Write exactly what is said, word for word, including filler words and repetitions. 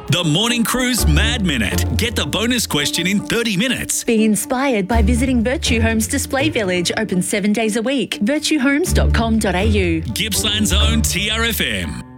The Morning Cruise Mad Minute. Get the bonus question in thirty minutes. Be inspired by visiting Virtue Homes Display Village, open seven days a week. virtue homes dot com dot a u. Gippsland's own T R F M.